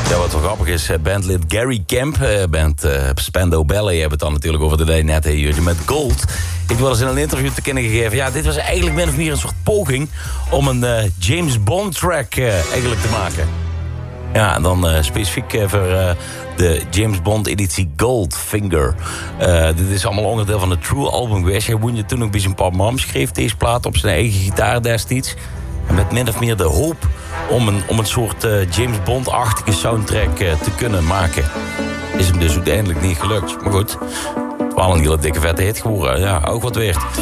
Ja, wat wel grappig is, bandlid Gary Kemp, band Spandau Ballet, hebben het dan natuurlijk over de net hier met Gold. Ik wil eens in een interview te kennen gegeven. Ja, dit was eigenlijk min of meer een soort poging om een James Bond track eigenlijk te maken. Ja, en dan specifiek voor de James Bond editie Goldfinger. Dit is allemaal onderdeel van de True album geweest. Hij woonde toen nog bij zijn papa mam, schreef deze plaat op zijn eigen gitaar destijds. En met min of meer de hoop om een soort James Bond-achtige soundtrack te kunnen maken. Is hem dus uiteindelijk niet gelukt. Maar goed, het was wel een hele dikke vette hit geworden. Ja, ook wat weert.